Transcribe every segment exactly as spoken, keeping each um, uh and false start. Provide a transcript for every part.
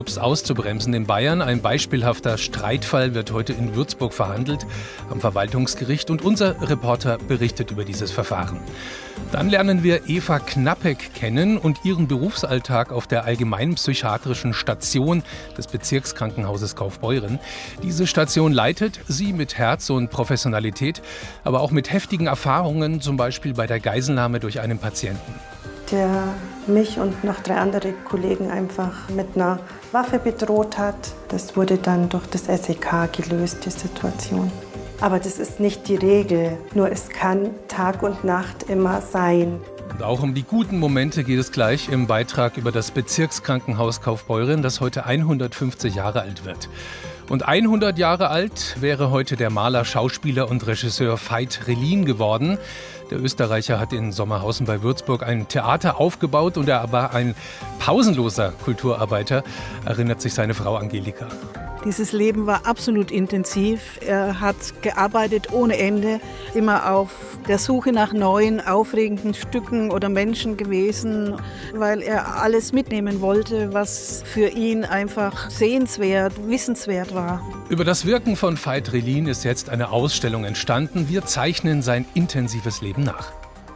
auszubremsen in Bayern. Ein beispielhafter Streitfall wird heute in Würzburg verhandelt am Verwaltungsgericht und unser Reporter berichtet über dieses Verfahren. Dann lernen wir Eva Knapek kennen und ihren Berufsalltag auf der allgemeinpsychiatrischen Station des Bezirkskrankenhauses Kaufbeuren. Diese Station leitet sie mit Herz und Professionalität, aber auch mit heftigen Erfahrungen, zum Beispiel bei der Geiselnahme durch einen Patienten. Der mich und noch drei andere Kollegen einfach mit einer Waffe bedroht hat. Das wurde dann durch das S E K gelöst, die Situation. Aber das ist nicht die Regel, nur es kann Tag und Nacht immer sein. Und auch um die guten Momente geht es gleich im Beitrag über das Bezirkskrankenhaus Kaufbeuren, das heute hundertfünfzig Jahre alt wird. Und hundert Jahre alt wäre heute der Maler, Schauspieler und Regisseur Veit Relin geworden. Der Österreicher hat in Sommerhausen bei Würzburg ein Theater aufgebaut und er war ein pausenloser Kulturarbeiter, erinnert sich seine Frau Angelika. Dieses Leben war absolut intensiv. Er hat gearbeitet ohne Ende, immer auf der Suche nach neuen, aufregenden Stücken oder Menschen gewesen, weil er alles mitnehmen wollte, was für ihn einfach sehenswert, wissenswert war. Über das Wirken von Veit Relin ist jetzt eine Ausstellung entstanden. Wir zeichnen sein intensives Leben nach.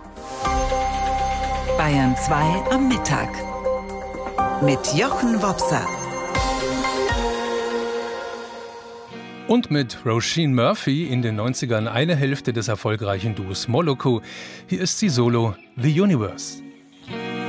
Bayern zwei am Mittag mit Jochen Wopser. Und mit Roisin Murphy in den neunzigern eine Hälfte des erfolgreichen Duos Moloko. Hier ist sie solo, The Universe.